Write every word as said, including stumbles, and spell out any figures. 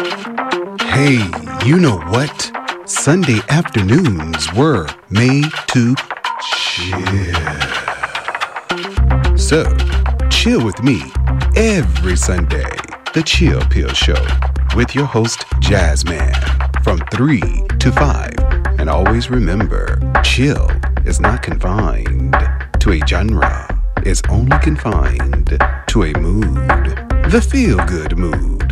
Hey, you know what? Sunday afternoons were made to chill. So, chill with me every Sunday. The Chill Pill Show with your host, Jazzman, from three to five. And always remember, chill is not confined to a genre. It's only confined to a mood. The feel-good mood.